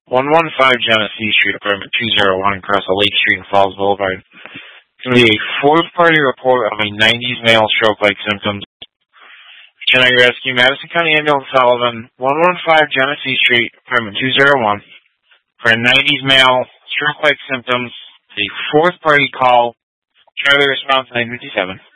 115 Genesee Street, apartment 201, across the Lake Street and Falls Boulevard. It's going to be a fourth-party report of a 90s male stroke-like symptoms. Can I rescue Madison County Ambulance Sullivan, 115 Genesee Street, apartment 201, for a 90s male stroke-like symptoms. A fourth-party call. Try to response 957.